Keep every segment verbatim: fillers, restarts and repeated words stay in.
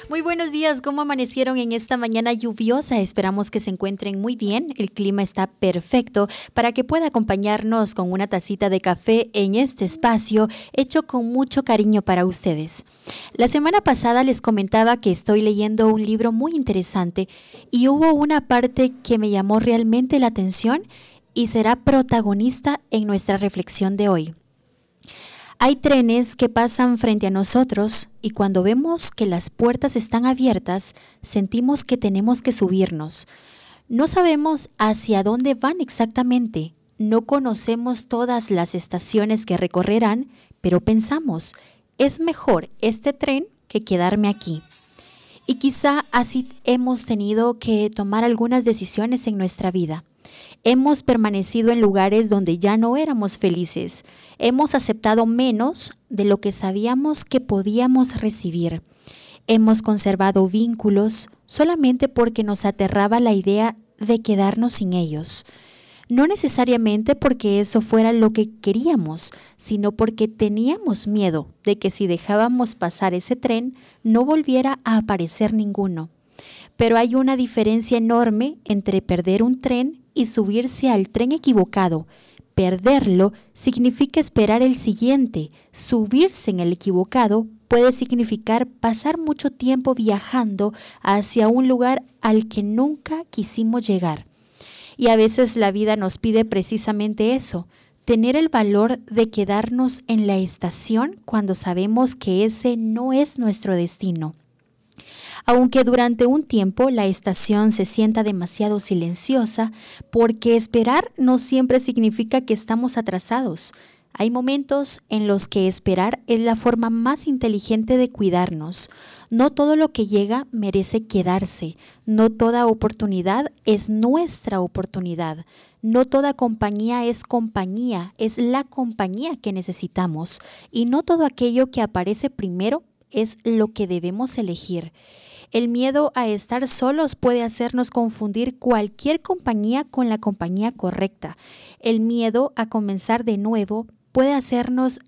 Muy buenos días, ¿cómo amanecieron en esta mañana lluviosa? Esperamos que se encuentren muy bien, el clima está perfecto para que pueda acompañarnos con una tacita de café en este espacio hecho con mucho cariño para ustedes. La semana pasada les comentaba que estoy leyendo un libro muy interesante y hubo una parte que me llamó realmente la atención y será protagonista en nuestra reflexión de hoy. Hay trenes que pasan frente a nosotros y cuando vemos que las puertas están abiertas, sentimos que tenemos que subirnos. No sabemos hacia dónde van exactamente, no conocemos todas las estaciones que recorrerán, pero pensamos, es mejor este tren que quedarme aquí. Y quizá así hemos tenido que tomar algunas decisiones en nuestra vida. Hemos permanecido en lugares donde ya no éramos felices. Hemos aceptado menos de lo que sabíamos que podíamos recibir. Hemos conservado vínculos solamente porque nos aterraba la idea de quedarnos sin ellos. No necesariamente porque eso fuera lo que queríamos, sino porque teníamos miedo de que si dejábamos pasar ese tren, no volviera a aparecer ninguno. Pero hay una diferencia enorme entre perder un tren y subirse al tren equivocado. Perderlo significa esperar el siguiente. Subirse en el equivocado puede significar pasar mucho tiempo viajando hacia un lugar al que nunca quisimos llegar. Y a veces la vida nos pide precisamente eso, tener el valor de quedarnos en la estación cuando sabemos que ese no es nuestro destino. Aunque durante un tiempo la estación se sienta demasiado silenciosa, porque esperar no siempre significa que estamos atrasados. Hay momentos en los que esperar es la forma más inteligente de cuidarnos. No todo lo que llega merece quedarse. No toda oportunidad es nuestra oportunidad. No toda compañía es compañía, es la compañía que necesitamos. Y no todo aquello que aparece primero es lo que debemos elegir. El miedo a estar solos puede hacernos confundir cualquier compañía con la compañía correcta. El miedo a comenzar de nuevo puede hacernos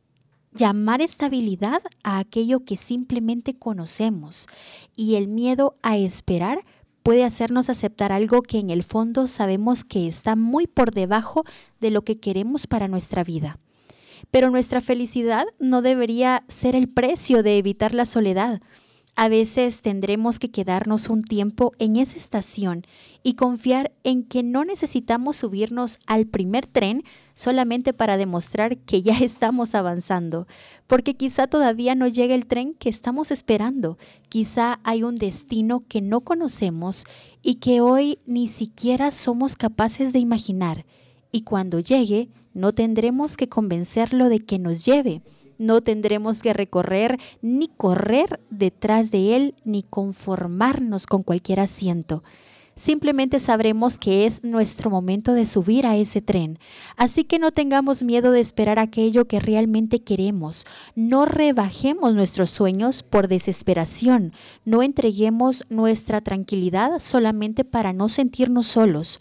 llamar estabilidad a aquello que simplemente conocemos. Y el miedo a esperar puede hacernos aceptar algo que en el fondo sabemos que está muy por debajo de lo que queremos para nuestra vida. Pero nuestra felicidad no debería ser el precio de evitar la soledad. A veces tendremos que quedarnos un tiempo en esa estación y confiar en que no necesitamos subirnos al primer tren solamente para demostrar que ya estamos avanzando, porque quizá todavía no llega el tren que estamos esperando, quizá hay un destino que no conocemos y que hoy ni siquiera somos capaces de imaginar, y cuando llegue no tendremos que convencerlo de que nos lleve. No tendremos que recorrer ni correr detrás de él ni conformarnos con cualquier asiento. Simplemente sabremos que es nuestro momento de subir a ese tren. Así que no tengamos miedo de esperar aquello que realmente queremos. No rebajemos nuestros sueños por desesperación. No entreguemos nuestra tranquilidad solamente para no sentirnos solos.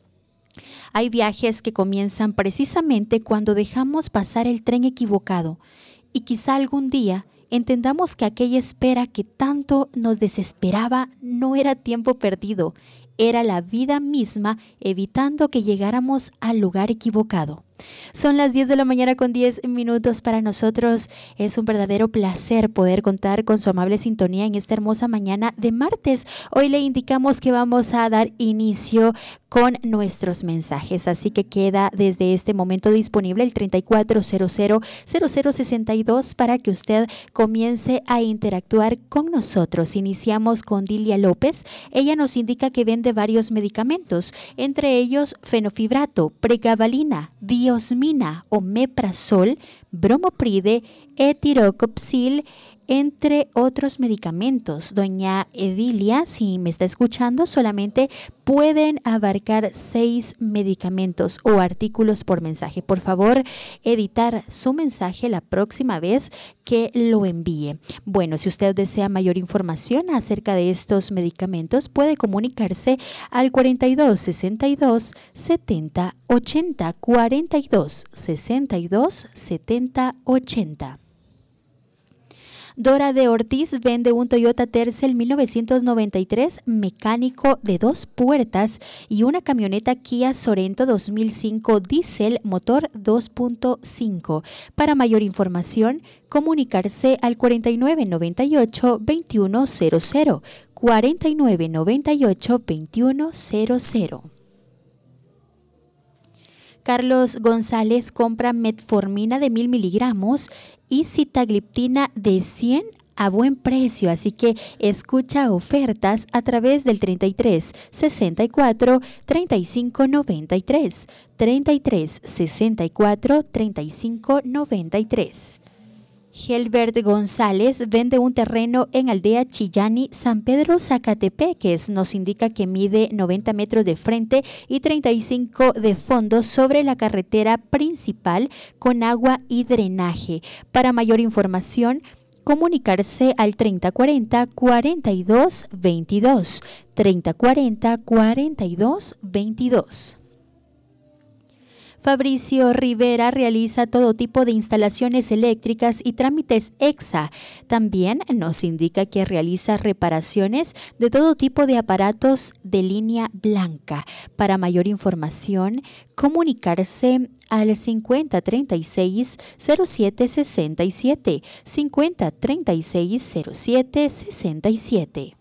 Hay viajes que comienzan precisamente cuando dejamos pasar el tren equivocado. Y quizá algún día entendamos que aquella espera que tanto nos desesperaba no era tiempo perdido, era la vida misma evitando que llegáramos al lugar equivocado. Son las diez de la mañana con diez minutos para nosotros. Es un verdadero placer poder contar con su amable sintonía en esta hermosa mañana de martes. Hoy le indicamos que vamos a dar inicio con nuestros mensajes, así que queda desde este momento disponible el treinta y cuatro cero cero cero cero sesenta y dos para que usted comience a interactuar con nosotros. Iniciamos con Dilia López. Ella nos indica que vende varios medicamentos, entre ellos fenofibrato, pregabalina, diosmina, omeprazol, bromopride, etirocopsil, entre otros medicamentos. Doña Edilia, si me está escuchando, solamente pueden abarcar seis medicamentos o artículos por mensaje. Por favor, editar su mensaje la próxima vez que lo envíe. Bueno, si usted desea mayor información acerca de estos medicamentos, puede comunicarse al cuarenta y dos sesenta y dos setenta ochenta, cuarenta y dos sesenta y dos setenta ochenta. Dora de Ortiz vende un Toyota Tercel mil novecientos noventa y tres mecánico de dos puertas y una camioneta Kia Sorento dos mil cinco diésel motor dos punto cinco. Para mayor información, comunicarse al cuarenta y nueve noventa y ocho veintiuno cero cero, cuarenta y nueve noventa y ocho veintiuno cero cero. Carlos González compra metformina de mil miligramos y sitagliptina de cien a buen precio, así que escucha ofertas a través del treinta y tres sesenta y cuatro treinta y cinco noventa y tres, treinta y tres sesenta y cuatro treinta y cinco noventa y tres. Helbert González vende un terreno en Aldea Chillani, San Pedro, Zacatepeques. Nos indica que mide noventa metros de frente y treinta y cinco de fondo sobre la carretera principal con agua y drenaje. Para mayor información, comunicarse al treinta cuarenta cuarenta y dos veintidós, treinta cuarenta cuarenta y dos veintidós. Fabricio Rivera realiza todo tipo de instalaciones eléctricas y trámites E X A. También nos indica que realiza reparaciones de todo tipo de aparatos de línea blanca. Para mayor información, comunicarse al cincuenta treinta y seis cero siete sesenta y siete, cincuenta treinta y seis cero siete sesenta y siete.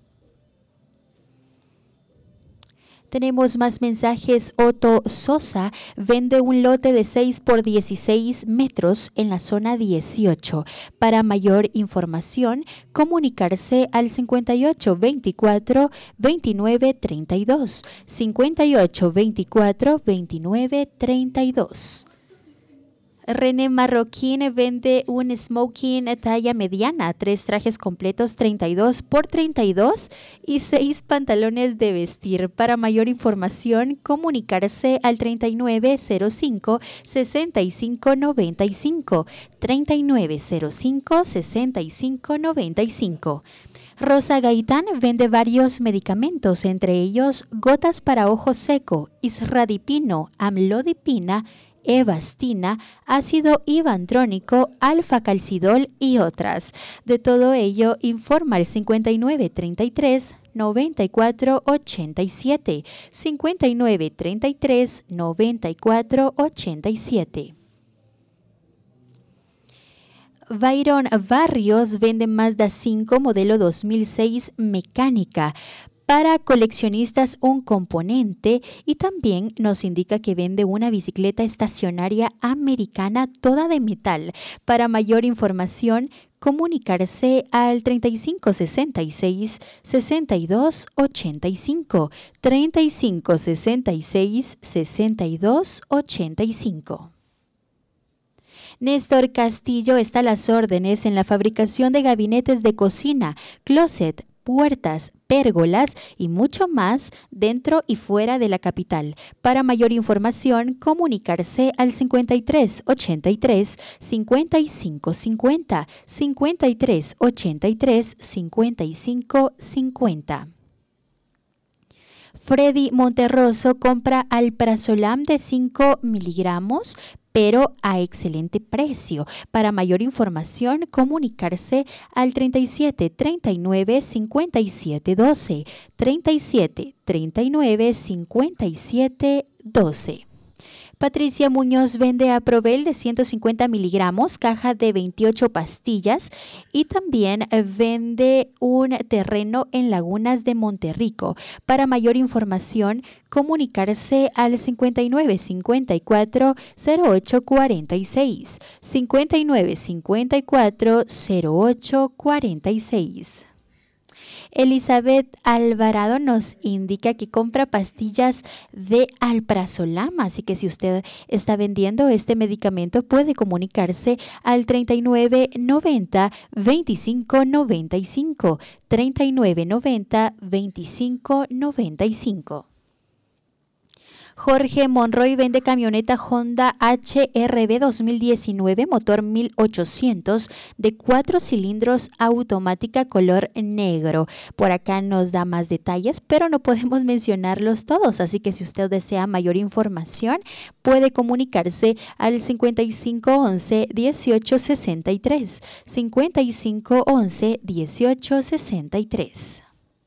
Tenemos más mensajes. Otto Sosa vende un lote de seis por dieciséis metros en la zona dieciocho. Para mayor información, comunicarse al cincuenta y ocho veinticuatro veintinueve treinta y dos, cincuenta y ocho veinticuatro veintinueve treinta y dos. René Marroquín vende un smoking talla mediana, tres trajes completos treinta y dos por treinta y dos y seis pantalones de vestir. Para mayor información, comunicarse al treinta y nueve cero cinco sesenta y cinco noventa y cinco, treinta y nueve cero cinco sesenta y cinco noventa y cinco. Rosa Gaitán vende varios medicamentos, entre ellos gotas para ojo seco, isradipino, amlodipina, Evastina, ácido ibandrónico, alfa-calcidol y otras. De todo ello, informa el cincuenta y nueve treinta y tres noventa y cuatro ochenta y siete, cincuenta y nueve treinta y tres noventa y cuatro ochenta y siete. Byron Barrios vende Mazda cinco modelo dos mil seis mecánica. Para coleccionistas un componente y también nos indica que vende una bicicleta estacionaria americana toda de metal. Para mayor información, comunicarse al treinta y cinco sesenta y seis sesenta y dos ochenta y cinco, treinta y cinco sesenta y seis sesenta y dos ochenta y cinco. Néstor Castillo está a las órdenes en la fabricación de gabinetes de cocina, closet, puertas, pérgolas y mucho más dentro y fuera de la capital. Para mayor información, comunicarse al cincuenta y tres ochenta y tres cincuenta y cinco cincuenta, cincuenta y tres ochenta y tres cincuenta y cinco cincuenta. Freddy Monterroso compra alprazolam de cinco miligramos, pero a excelente precio. Para mayor información, comunicarse al treinta y siete treinta y nueve cincuenta y siete doce, treinta y siete treinta y nueve cincuenta y siete doce. Patricia Muñoz vende Aprovel de ciento cincuenta miligramos, caja de veintiocho pastillas y también vende un terreno en Lagunas de Monterrico. Para mayor información, comunicarse al cincuenta y nueve cincuenta y cuatro cero ocho cuarenta y seis, cincuenta y nueve cincuenta y cuatro cero ocho cuarenta y seis. Elizabeth Alvarado nos indica que compra pastillas de alprazolam, así que si usted está vendiendo este medicamento puede comunicarse al treinta y nueve noventa veinticinco noventa y cinco, treinta y nueve noventa veinticinco noventa y cinco. Jorge Monroy vende camioneta Honda H R V dos mil diecinueve, motor mil ochocientos, de cuatro cilindros, automática, color negro. Por acá nos da más detalles, pero no podemos mencionarlos todos, así que si usted desea mayor información, puede comunicarse al cincuenta y cinco once, dieciocho sesenta y tres, cincuenta y cinco once, dieciocho sesenta y tres.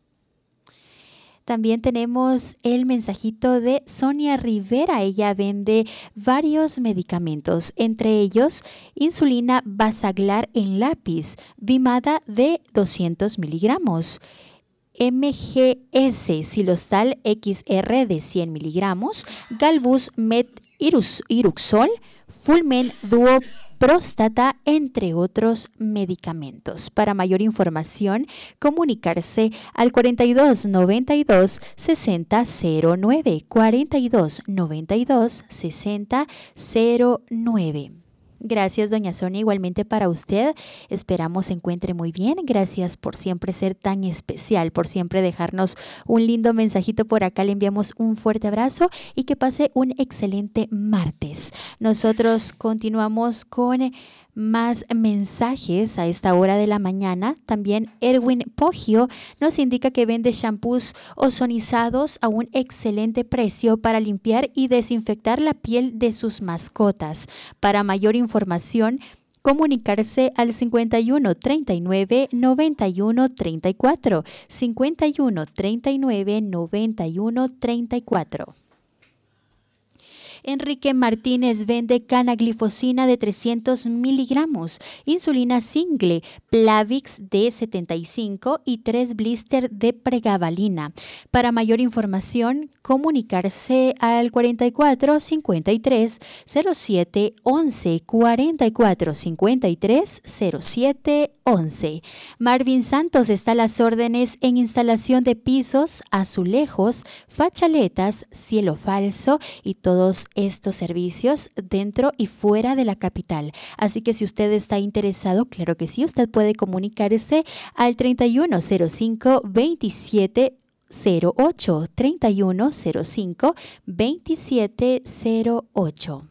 También tenemos el mensajito de Sonia Rivera. Ella vende varios medicamentos, entre ellos insulina Basaglar en lápiz, Vimada de doscientos miligramos, M G S Silostal X R de cien miligramos, Galbus Med Irus, Iruxol, Fulmen Duo Próstata, entre otros medicamentos. Para mayor información, comunicarse al cuarenta y dos noventa y dos, sesenta cero nueve, cuarenta y dos noventa y dos, sesenta cero nueve. Gracias, doña Sonia, igualmente para usted. Esperamos se encuentre muy bien. Gracias por siempre ser tan especial, por siempre dejarnos un lindo mensajito por acá. Le enviamos un fuerte abrazo y que pase un excelente martes. Nosotros continuamos con más mensajes a esta hora de la mañana. También Erwin Poggio nos indica que vende shampoos ozonizados a un excelente precio para limpiar y desinfectar la piel de sus mascotas. Para mayor información, comunicarse al cincuenta y uno treinta y nueve, noventa y uno treinta y cuatro, cincuenta y uno treinta y nueve, noventa y uno treinta y cuatro. Enrique Martínez vende canaglifosina de trescientos miligramos, insulina Single, Plavix de setenta y cinco y tres blister de pregabalina. Para mayor información, comunicarse al cuarenta y cuatro cincuenta y tres cero siete once, cuarenta y cuatro cincuenta y tres cero siete once. Marvin Santos está a las órdenes en instalación de pisos, azulejos, fachaletas, cielo falso y todos estos servicios dentro y fuera de la capital. Así que si usted está interesado, claro que sí, usted puede comunicarse al treinta y uno cero cinco, veintisiete cero ocho, treinta y uno cero cinco, veintisiete cero ocho.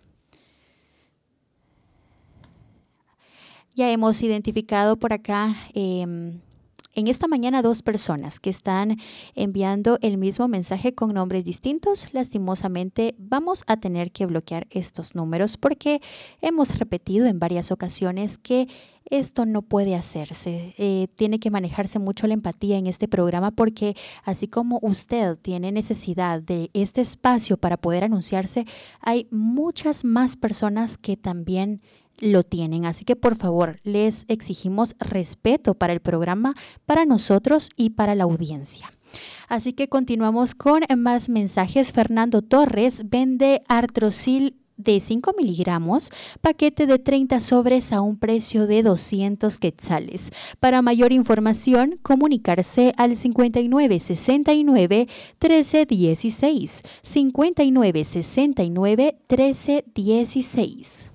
Ya hemos identificado por acá eh, en esta mañana dos personas que están enviando el mismo mensaje con nombres distintos. Lastimosamente vamos a tener que bloquear estos números porque hemos repetido en varias ocasiones que esto no puede hacerse. Eh, tiene que manejarse mucho la empatía en este programa porque así como usted tiene necesidad de este espacio para poder anunciarse, hay muchas más personas que también lo tienen. Así que por favor, les exigimos respeto para el programa, para nosotros y para la audiencia. Así que continuamos con más mensajes. Fernando Torres vende Artrosil de cinco miligramos, paquete de treinta sobres a un precio de doscientos quetzales. Para mayor información, comunicarse al cincuenta y nueve sesenta y nueve, trece dieciséis, cincuenta y nueve sesenta y nueve, trece dieciséis.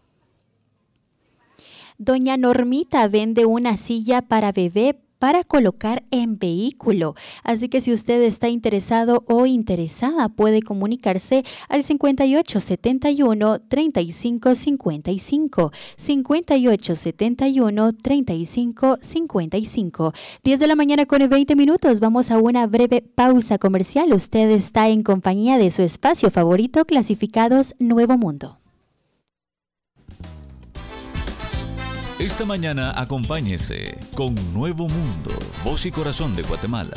Doña Normita vende una silla para bebé para colocar en vehículo. Así que si usted está interesado o interesada, puede comunicarse al cincuenta y ocho setenta y uno, treinta y cinco cincuenta y cinco, cincuenta y ocho setenta y uno, treinta y cinco cincuenta y cinco. diez de la mañana con veinte minutos. Vamos a una breve pausa comercial. Usted está en compañía de su espacio favorito, Clasificados Nuevo Mundo. Esta mañana acompáñese con Nuevo Mundo, voz y corazón de Guatemala.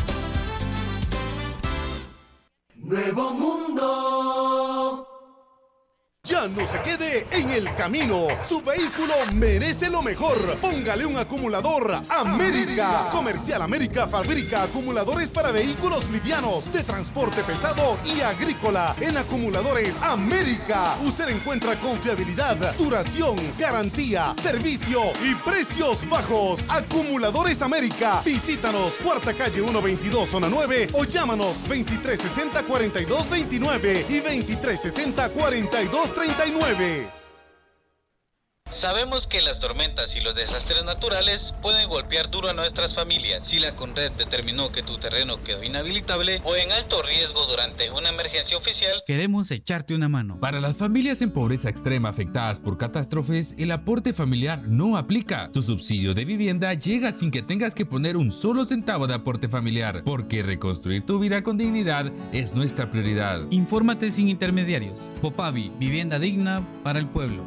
Nuevo Mundo. Ya no se quede en el camino. Su vehículo merece lo mejor. Póngale un acumulador América. Comercial América fabrica acumuladores para vehículos livianos, de transporte pesado y agrícola. En Acumuladores América usted encuentra confiabilidad, duración, garantía, servicio y precios bajos. Acumuladores América. Visítanos, Cuarta Calle ciento veintidós, Zona nueve, o llámanos veintitrés sesenta, cuarenta y dos veintinueve y veintitrés sesenta, cuarenta y dos treinta y nueve. Sabemos que las tormentas y los desastres naturales pueden golpear duro a nuestras familias. Si la Conred determinó que tu terreno quedó inhabilitable o en alto riesgo durante una emergencia oficial, queremos echarte una mano. Para las familias en pobreza extrema afectadas por catástrofes, el aporte familiar no aplica. Tu subsidio de vivienda llega sin que tengas que poner un solo centavo de aporte familiar, porque reconstruir tu vida con dignidad es nuestra prioridad. Infórmate sin intermediarios. Fopavi, vivienda digna para el pueblo.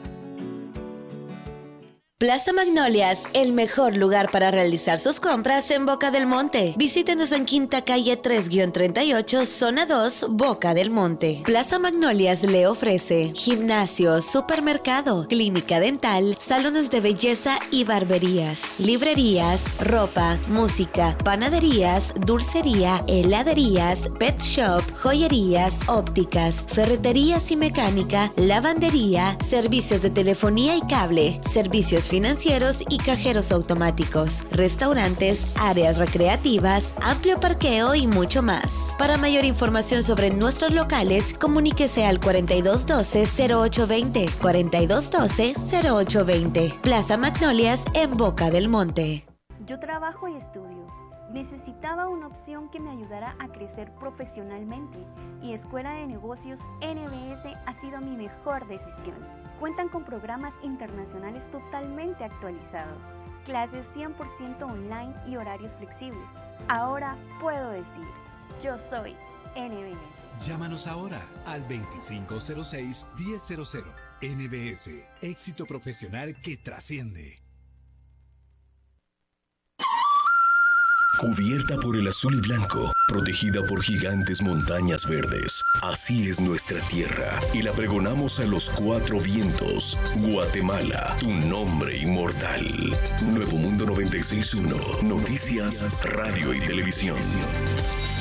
Plaza Magnolias, el mejor lugar para realizar sus compras en Boca del Monte. Visítenos en Quinta Calle tres treinta y ocho, Zona dos, Boca del Monte. Plaza Magnolias le ofrece gimnasio, supermercado, clínica dental, salones de belleza y barberías, librerías, ropa, música, panaderías, dulcería, heladerías, pet shop, joyerías, ópticas, ferreterías y mecánica, lavandería, servicios de telefonía y cable, servicios financieros y cajeros automáticos, restaurantes, áreas recreativas, amplio parqueo y mucho más. Para mayor información sobre nuestros locales, comuníquese al cuarenta y dos doce, cero ocho veinte, cuarenta y dos doce, cero ocho veinte. Plaza Magnolias en Boca del Monte. Yo trabajo y estudio. Necesitaba una opción que me ayudara a crecer profesionalmente y Escuela de Negocios N B S ha sido mi mejor decisión. Cuentan con programas internacionales totalmente actualizados, clases cien por ciento online y horarios flexibles. Ahora puedo decir, yo soy N B S. Llámanos ahora al veinticinco cero seis, diez cero cero. N B S, éxito profesional que trasciende. Cubierta por el azul y blanco, protegida por gigantes montañas verdes. Así es nuestra tierra y la pregonamos a los cuatro vientos. Guatemala, tu nombre inmortal. Nuevo Mundo noventa y seis punto uno, noticias, radio y televisión.